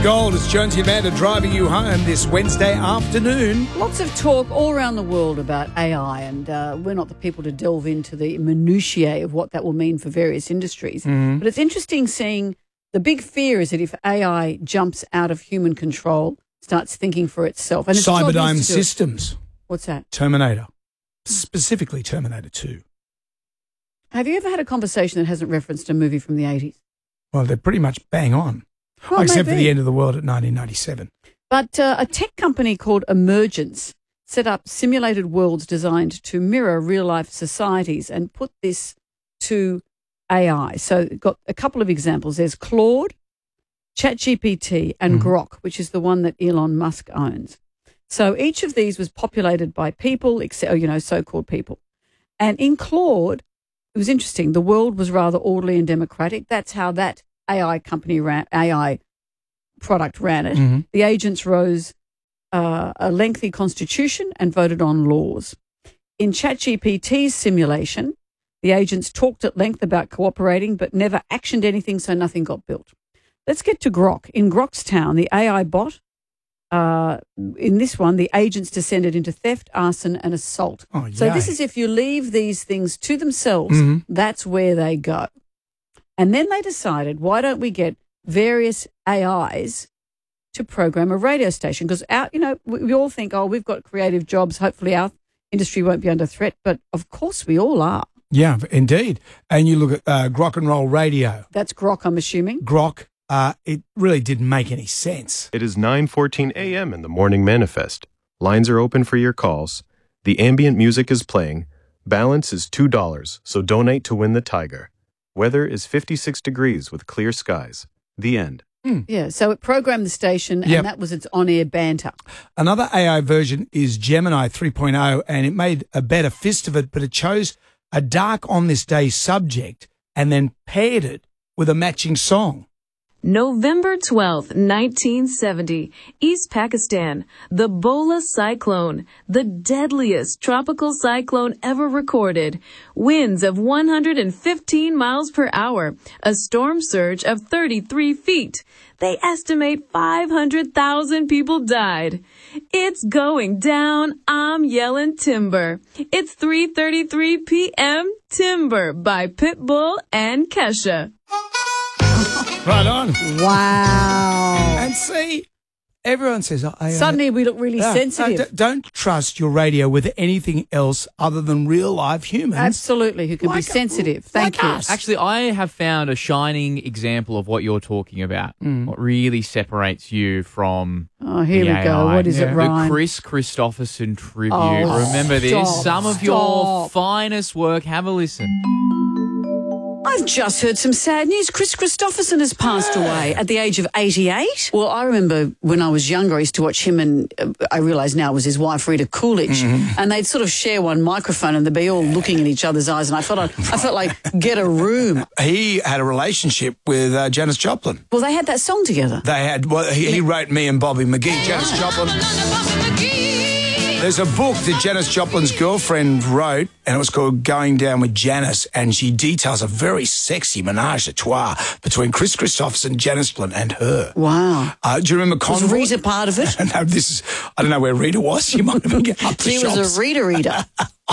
Gold, it's Jonesy and Amanda driving you home this Wednesday afternoon. Lots of talk all around the world about AI, and we're not the people to delve into the minutiae of what that will mean for various industries. But it's interesting seeing the big fear is that if AI jumps out of human control, starts thinking for itself. And it's Cyberdyne Systems. What's that? Terminator. Specifically Terminator 2. Have you ever had a conversation that hasn't referenced a movie from the 80s? Well, they're pretty much bang on. Well, except for maybe. the end of the world at 1997. But a tech company called Emergence set up simulated worlds designed to mirror real-life societies and put this to AI. So got a couple of examples. There's Claude, ChatGPT, and Grok, which is the one that Elon Musk owns. So each of these was populated by people, so-called people. And in Claude, it was interesting. The world was rather orderly and democratic. That's how that AI product ran it. The agents wrote a lengthy constitution and voted on laws. In ChatGPT's simulation, the agents talked at length about cooperating but never actioned anything, so nothing got built. Let's get to Grok. In Grok's town, the AI bot, in this one, the agents descended into theft, arson and assault. Oh, so this is if you leave these things to themselves, that's where they go. And then they decided, why don't we get various AIs to program a radio station? Because we all think, we've got creative jobs. Hopefully our industry won't be under threat. But of course we all are. Yeah, indeed. And you look at Grok and Roll Radio. That's Grok, I'm assuming. Grok, it really didn't make any sense. It is 9:14 a.m. in the Morning Manifest. Lines are open for your calls. The ambient music is playing. Balance is $2, so donate to win the Tiger. Weather is 56 degrees with clear skies. The end. Yeah, so it programmed the station and that was its on-air banter. Another AI version is Gemini 3.0, and it made a better fist of it, but it chose a dark on this day subject and then paired it with a matching song. November 12th, 1970, East Pakistan, the Bola cyclone, the deadliest tropical cyclone ever recorded. Winds of 115 miles per hour, a storm surge of 33 feet. They estimate 500,000 people died. It's going down, I'm yelling timber. It's 3:33 p.m. Timber by Pitbull and Kesha. Right on. Wow. And see, everyone says, suddenly we look really sensitive. Don't trust your radio with anything else other than real live humans. Absolutely, who can be sensitive. Thank you. us. Actually, I have found a shining example of what you're talking about. What really separates you from Here the we go. AI. What is it, Ryan? The Chris Christopherson tribute. Oh, Remember this? stop, Some of your finest work. Have a listen. I've just heard some sad news. Chris Christopherson has passed away at the age of 88. Well, I remember when I was younger, I used to watch him and I realise now it was his wife, Rita Coolidge, and they'd sort of share one microphone and they'd be all looking in each other's eyes, and I felt like get a room. He had a relationship with Janis Joplin. Well, they had that song together. They had, he wrote Me and Bobby McGee. Janis Joplin. There's a book that Janis Joplin's girlfriend wrote, and it was called Going Down with Janis, and she details a very sexy menage a trois between Chris Christopherson, Janis Joplin, and her. Wow. Do you remember Convoy? Was Rita part of it? No, I don't know where Rita was. She might have been up the She shops. was a Rita.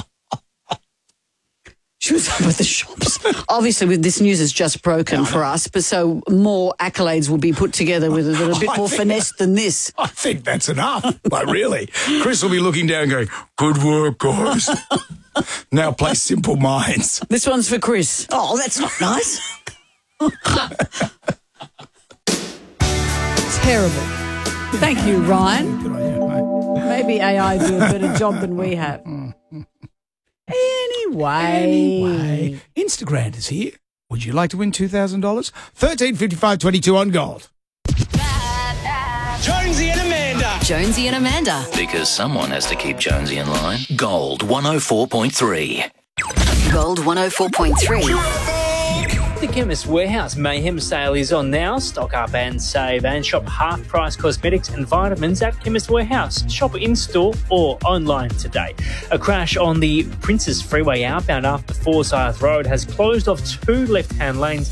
She was up at the shops. Obviously, this news has just broken for us, but so more accolades will be put together with a bit more finesse than this. I think that's enough. Like, really. Chris will be looking down going, good work, guys. Now play Simple Minds. This one's for Chris. Oh, that's not nice. Terrible. Thank you, Ryan. Good on you, mate. Maybe AI do a better job than we have. Anyway. Instagram is here. Would you like to win $2,000? 1355.22 on Gold. Jonesy and Amanda. Jonesy and Amanda. Because someone has to keep Jonesy in line. Gold 104.3. Gold 104.3. The Chemist Warehouse Mayhem sale is on now. Stock up and save and shop half-price cosmetics and vitamins at Chemist Warehouse. Shop in-store or online today. A crash on the Princes Freeway outbound after Forsyth Road has closed off 2 left-hand lanes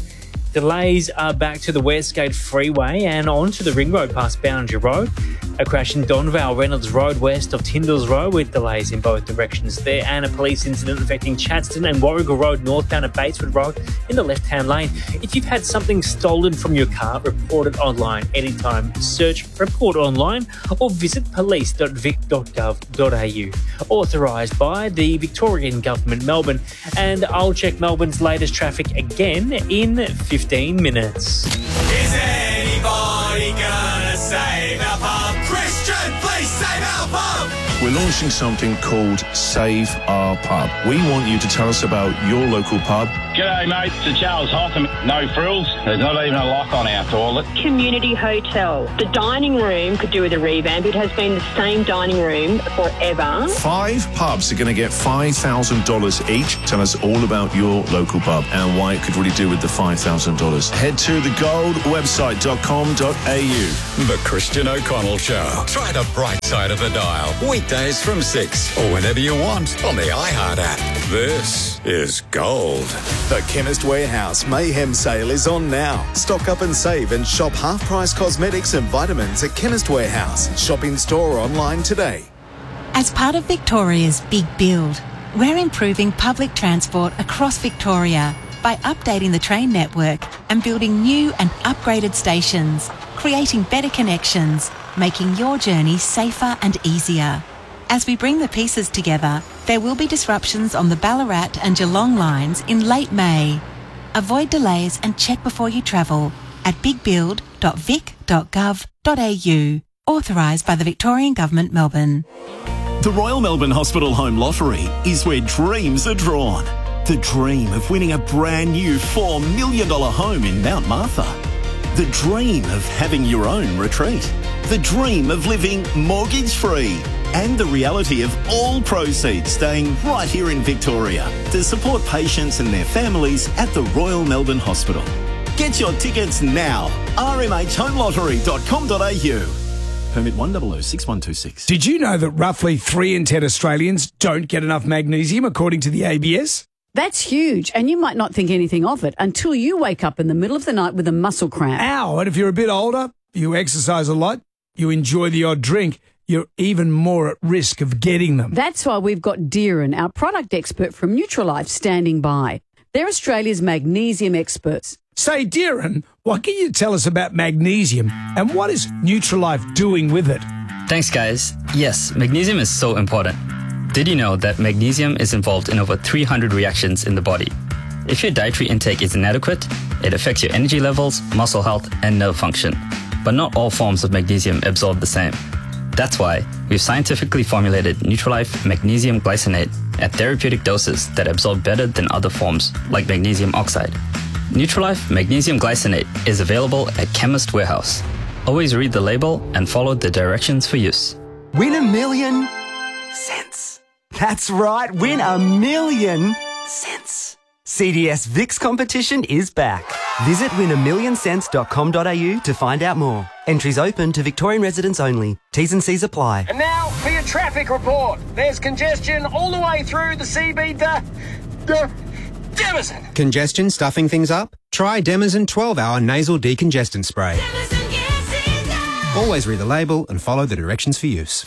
Delays are back to the Westgate Freeway and onto the Ring Road past Boundary Road. A crash in Donvale, Reynolds Road west of Tyndall's Road with delays in both directions there, and a police incident affecting Chadstone and Warrigal Road northbound at Batesford Road in the left-hand lane. If you've had something stolen from your car, report it online anytime. Search Report Online or visit police.vic.gov.au. Authorised by the Victorian Government, Melbourne. And I'll check Melbourne's latest traffic again in 15 minutes. Is anybody gonna save our pub? Christian, please save our pub! We're launching something called Save Our Pub. We want you to tell us about your local pub. G'day mate, it's Charles Hotham. No frills, there's not even a lock on our toilet. Community hotel. The dining room could do with a revamp. It has been the same dining room forever. 5 pubs are going to get $5,000 each. Tell us all about your local pub and why it could really do with the $5,000. Head to thegoldwebsite.com.au. The Christian O'Connell Show. Try the bright side of the dial. Weekdays from 6 or whenever you want on the iHeart app. This is Gold. The Chemist Warehouse Mayhem Sale is on now. Stock up and save and shop half-price cosmetics and vitamins at Chemist Warehouse. Shop in-store or online today. As part of Victoria's Big Build, we're improving public transport across Victoria by updating the train network and building new and upgraded stations, creating better connections, making your journey safer and easier. As we bring the pieces together, there will be disruptions on the Ballarat and Geelong lines in late May. Avoid delays and check before you travel at bigbuild.vic.gov.au. Authorised by the Victorian Government, Melbourne. The Royal Melbourne Hospital Home Lottery is where dreams are drawn. The dream of winning a brand new $4 million home in Mount Martha. The dream of having your own retreat. The dream of living mortgage-free. And the reality of all proceeds staying right here in Victoria to support patients and their families at the Royal Melbourne Hospital. Get your tickets now. rmhhomelottery.com.au. Permit 1006126. Did you know that roughly 3 in 10 Australians don't get enough magnesium, according to the ABS? That's huge, and you might not think anything of it until you wake up in the middle of the night with a muscle cramp. Ow! And if you're a bit older, you exercise a lot, you enjoy the odd drink, you're even more at risk of getting them. That's why we've got Deeran, our product expert from Nutrilife, standing by. They're Australia's magnesium experts. Say, Deeran, what can you tell us about magnesium and what is Nutrilife doing with it? Thanks, guys. Yes, magnesium is so important. Did you know that magnesium is involved in over 300 reactions in the body? If your dietary intake is inadequate, it affects your energy levels, muscle health, and nerve function. But not all forms of magnesium absorb the same. That's why we've scientifically formulated Nutrilife Magnesium Glycinate at therapeutic doses that absorb better than other forms, like magnesium oxide. Nutrilife Magnesium Glycinate is available at Chemist Warehouse. Always read the label and follow the directions for use. Win $1 million cents. That's right, win $1 million cents. CDS VIX competition is back. Visit win1millioncents.com.au to find out more. Entries open to Victorian residents only. T's and C's apply. And now for your traffic report. There's congestion all the way through the CB Demison. Congestion stuffing things up? Try Demison 12-hour nasal decongestant spray. Always read the label and follow the directions for use.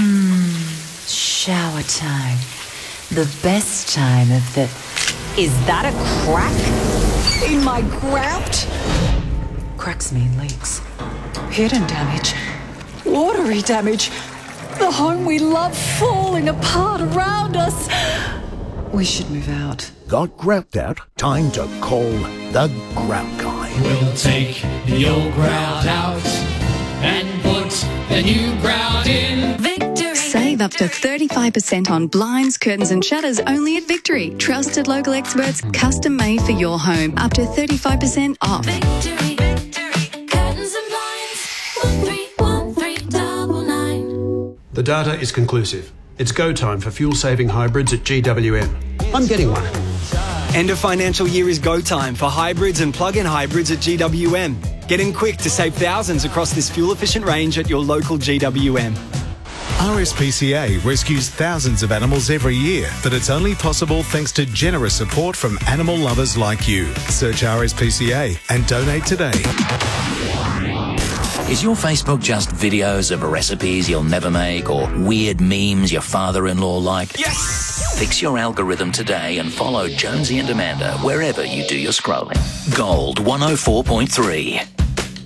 Shower time. The best time of the... Is that a crack in my grout? Cracks mean leaks. Hidden damage. Watery damage. The home we love falling apart around us. We should move out. Got grout out? Time to call the Grout Guy. We'll take the old grout out and put the new grout in. Save up to 35% on blinds, curtains and shutters only at Victory. Trusted local experts, custom made for your home. Up to 35% off. Victory. Curtains and blinds. 131399. The data is conclusive. It's go time for fuel-saving hybrids at GWM. I'm getting one. End of financial year is go time for hybrids and plug-in hybrids at GWM. Get in quick to save thousands across this fuel-efficient range at your local GWM. RSPCA rescues thousands of animals every year, but it's only possible thanks to generous support from animal lovers like you. Search RSPCA and donate today. Is your Facebook just videos of recipes you'll never make or weird memes your father-in-law liked? Yes! Fix your algorithm today and follow Jonesy and Amanda wherever you do your scrolling. Gold 104.3.